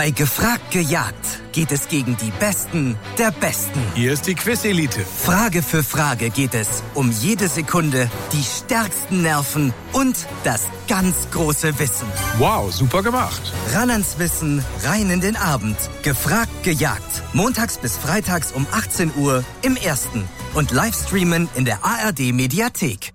Bei Gefragt gejagt geht es gegen die Besten der Besten. Hier ist die Quiz-Elite. Frage für Frage geht es um jede Sekunde, die stärksten Nerven und das ganz große Wissen. Wow, super gemacht. Ran ans Wissen, rein in den Abend. Gefragt gejagt. Montags bis freitags um 18 Uhr im Ersten. Und Livestreamen in der ARD-Mediathek.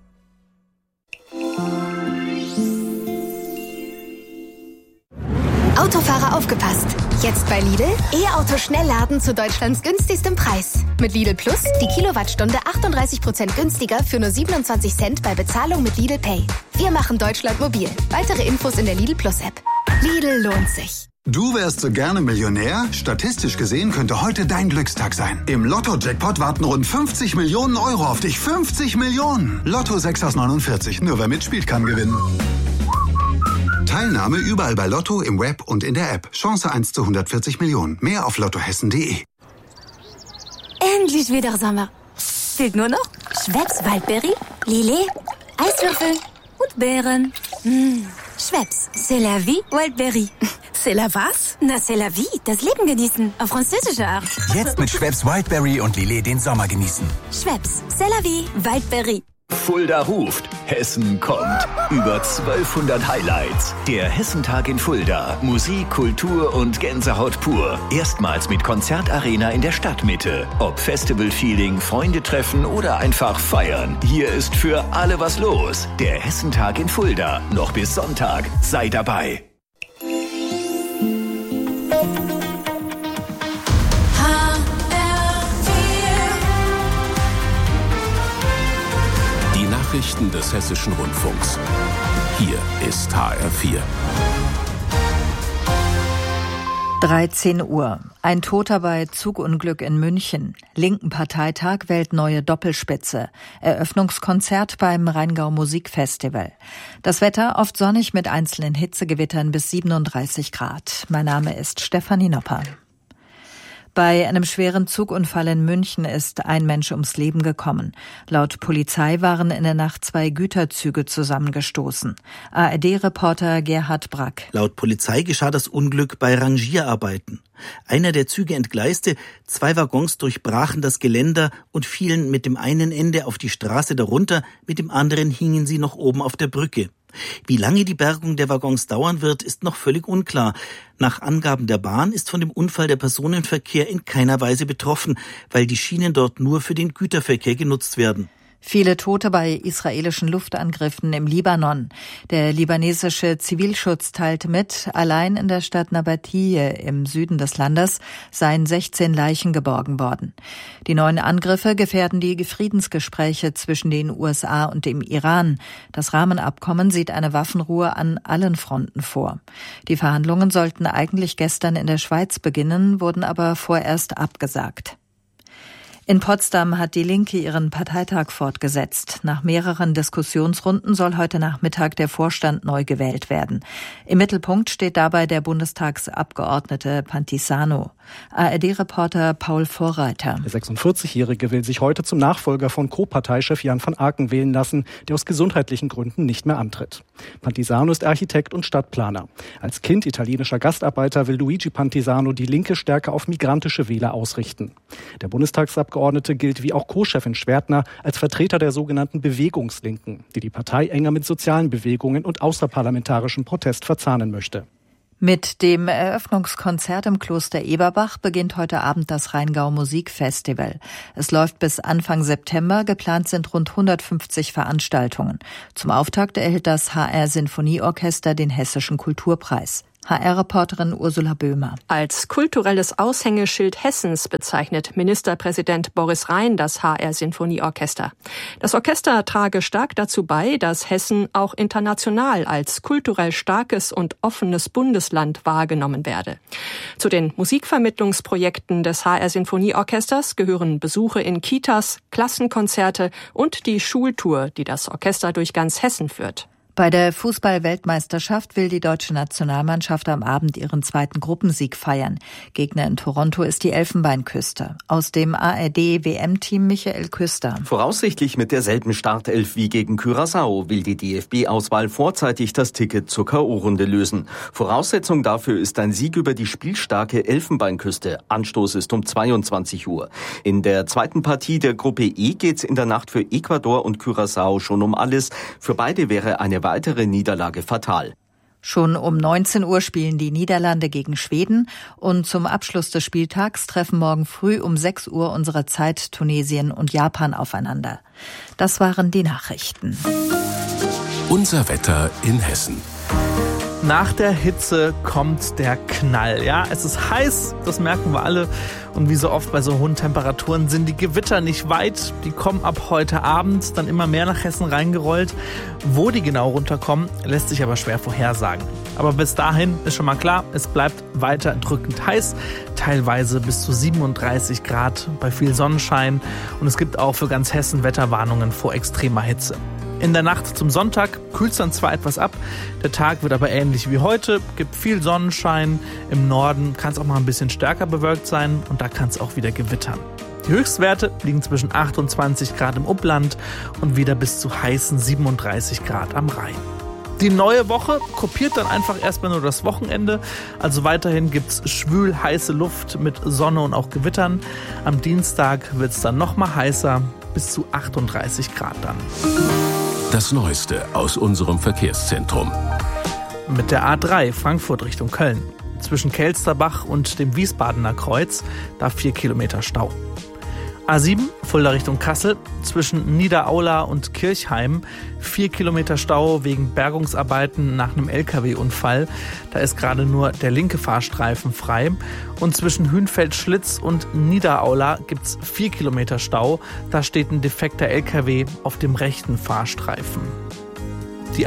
Autofahrer aufgepasst! Jetzt bei Lidl E-Auto Schnellladen zu Deutschlands günstigstem Preis. Mit Lidl Plus die Kilowattstunde 38% günstiger für nur 27 Cent bei Bezahlung mit Lidl Pay. Wir machen Deutschland mobil. Weitere Infos in der Lidl Plus App. Lidl lohnt sich. Du wärst so gerne Millionär? Statistisch gesehen könnte heute dein Glückstag sein. Im Lotto-Jackpot warten rund 50 Millionen Euro auf dich. 50 Millionen! Lotto 6 aus 49. Nur wer mitspielt, kann gewinnen. Teilnahme überall bei Lotto, im Web und in der App. Chance 1 zu 140 Millionen. Mehr auf lottohessen.de. Endlich wieder Sommer. Fehlt nur noch Schweppes Waldberry, Lillet, Eiswürfel und Beeren. Schweppes, c'est la vie, Wildberry. C'est la was? Na, c'est la vie, das Leben genießen, auf französische Art. Jetzt mit Schweppes Wildberry und Lillet den Sommer genießen. Schweppes, c'est la vie, Wildberry. Fulda ruft, Hessen kommt. Über 1200 Highlights. Der Hessentag in Fulda. Musik, Kultur und Gänsehaut pur. Erstmals mit Konzertarena in der Stadtmitte. Ob Festival-Feeling, Freunde treffen oder einfach feiern. Hier ist für alle was los. Der Hessentag in Fulda. Noch bis Sonntag. Sei dabei. Nachrichten des Hessischen Rundfunks. Hier ist HR4. 13 Uhr. Ein Toter bei Zugunglück in München. Linken Parteitag wählt neue Doppelspitze. Eröffnungskonzert beim Rheingau Musikfestival. Das Wetter oft sonnig mit einzelnen Hitzegewittern bis 37 Grad. Mein Name ist Stefanie Nopper. Bei einem schweren Zugunfall in München ist ein Mensch ums Leben gekommen. Laut Polizei waren in der Nacht 2 Güterzüge zusammengestoßen. ARD-Reporter Gerhard Brack. Laut Polizei geschah das Unglück bei Rangierarbeiten. Einer der Züge entgleiste, 2 Waggons durchbrachen das Geländer und fielen mit dem einen Ende auf die Straße darunter, mit dem anderen hingen sie noch oben auf der Brücke. Wie lange die Bergung der Waggons dauern wird, ist noch völlig unklar. Nach Angaben der Bahn ist von dem Unfall der Personenverkehr in keiner Weise betroffen, weil die Schienen dort nur für den Güterverkehr genutzt werden. Viele Tote bei israelischen Luftangriffen im Libanon. Der libanesische Zivilschutz teilte mit, allein in der Stadt Nabatiyeh im Süden des Landes seien 16 Leichen geborgen worden. Die neuen Angriffe gefährden die Friedensgespräche zwischen den USA und dem Iran. Das Rahmenabkommen sieht eine Waffenruhe an allen Fronten vor. Die Verhandlungen sollten eigentlich gestern in der Schweiz beginnen, wurden aber vorerst abgesagt. In Potsdam hat die Linke ihren Parteitag fortgesetzt. Nach mehreren Diskussionsrunden soll heute Nachmittag der Vorstand neu gewählt werden. Im Mittelpunkt steht dabei der Bundestagsabgeordnete Pantisano. ARD-Reporter Paul Vorreiter. Der 46-Jährige will sich heute zum Nachfolger von Co-Parteichef Jan van Aken wählen lassen, der aus gesundheitlichen Gründen nicht mehr antritt. Pantisano ist Architekt und Stadtplaner. Als Kind italienischer Gastarbeiter will Luigi Pantisano die Linke stärker auf migrantische Wähler ausrichten. Der Bundestagsabgeordnete gilt wie auch Co-Chefin Schwertner als Vertreter der sogenannten Bewegungslinken, die die Partei enger mit sozialen Bewegungen und außerparlamentarischem Protest verzahnen möchte. Mit dem Eröffnungskonzert im Kloster Eberbach beginnt heute Abend das Rheingau Musikfestival. Es läuft bis Anfang September, geplant sind rund 150 Veranstaltungen. Zum Auftakt erhält das HR Sinfonieorchester den Hessischen Kulturpreis. HR-Reporterin Ursula Böhmer. Als kulturelles Aushängeschild Hessens bezeichnet Ministerpräsident Boris Rhein das HR-Sinfonieorchester. Das Orchester trage stark dazu bei, dass Hessen auch international als kulturell starkes und offenes Bundesland wahrgenommen werde. Zu den Musikvermittlungsprojekten des HR-Sinfonieorchesters gehören Besuche in Kitas, Klassenkonzerte und die Schultour, die das Orchester durch ganz Hessen führt. Bei der Fußball-Weltmeisterschaft will die deutsche Nationalmannschaft am Abend ihren zweiten Gruppensieg feiern. Gegner in Toronto ist die Elfenbeinküste. Aus dem ARD-WM-Team Michael Küster. Voraussichtlich mit derselben Startelf wie gegen Curaçao will die DFB-Auswahl vorzeitig das Ticket zur K.O.-Runde lösen. Voraussetzung dafür ist ein Sieg über die spielstarke Elfenbeinküste. Anstoß ist um 22 Uhr. In der zweiten Partie der Gruppe E geht's in der Nacht für Ecuador und Curaçao schon um alles. Für beide wäre eine weitere Niederlage fatal. Schon um 19 Uhr spielen die Niederlande gegen Schweden und zum Abschluss des Spieltags treffen morgen früh um 6 Uhr unserer Zeit Tunesien und Japan aufeinander. Das waren die Nachrichten. Unser Wetter in Hessen. Nach der Hitze kommt der Knall. Ja, es ist heiß, das merken wir alle. Und wie so oft bei so hohen Temperaturen sind die Gewitter nicht weit. Die kommen ab heute Abend dann immer mehr nach Hessen reingerollt. Wo die genau runterkommen, lässt sich aber schwer vorhersagen. Aber bis dahin ist schon mal klar, es bleibt weiter drückend heiß. Teilweise bis zu 37 Grad bei viel Sonnenschein. Und es gibt auch für ganz Hessen Wetterwarnungen vor extremer Hitze. In der Nacht zum Sonntag kühlt es dann zwar etwas ab, der Tag wird aber ähnlich wie heute, gibt viel Sonnenschein, im Norden kann es auch mal ein bisschen stärker bewölkt sein und da kann es auch wieder gewittern. Die Höchstwerte liegen zwischen 28 Grad im Upland und wieder bis zu heißen 37 Grad am Rhein. Die neue Woche kopiert dann einfach erstmal nur das Wochenende, also weiterhin gibt's schwül heiße Luft mit Sonne und auch Gewittern. Am Dienstag wird's dann nochmal heißer, bis zu 38 Grad dann. Das Neueste aus unserem Verkehrszentrum. Mit der A3 Frankfurt Richtung Köln. Zwischen Kelsterbach und dem Wiesbadener Kreuz, da 4 Kilometer Stau. A7 Fulda Richtung Kassel. Zwischen Niederaula und Kirchheim 4 Kilometer Stau wegen Bergungsarbeiten nach einem LKW-Unfall. Da ist gerade nur der linke Fahrstreifen frei. Und zwischen Hünfeld-Schlitz und Niederaula gibt's 4 Kilometer Stau. Da steht ein defekter LKW auf dem rechten Fahrstreifen. Die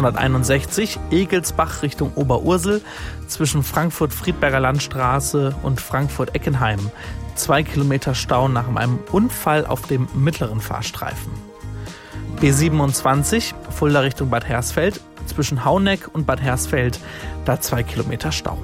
A661 Egelsbach Richtung Oberursel zwischen Frankfurt-Friedberger Landstraße und Frankfurt-Eckenheim. 2 Kilometer Stau nach einem Unfall auf dem mittleren Fahrstreifen. B27 Fulda Richtung Bad Hersfeld zwischen Hauneck und Bad Hersfeld, da 2 Kilometer Stau.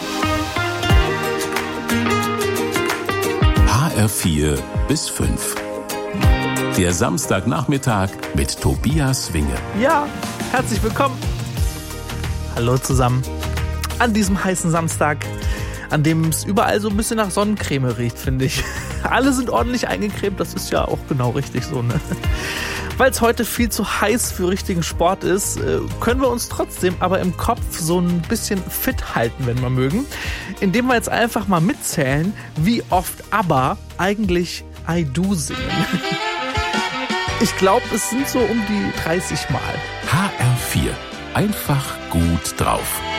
HR4 bis 5. Der Samstagnachmittag mit Tobias Winge. Ja, herzlich willkommen. Hallo zusammen. An diesem heißen Samstag, an dem es überall so ein bisschen nach Sonnencreme riecht, finde ich. Alle sind ordentlich eingecremt, das ist ja auch genau richtig so, ne? Weil es heute viel zu heiß für richtigen Sport ist, können wir uns trotzdem aber im Kopf so ein bisschen fit halten, wenn wir mögen. Indem wir jetzt einfach mal mitzählen, wie oft ABBA eigentlich I Do singen. Ich glaube, es sind so um die 30 Mal. HR4. Einfach gut drauf.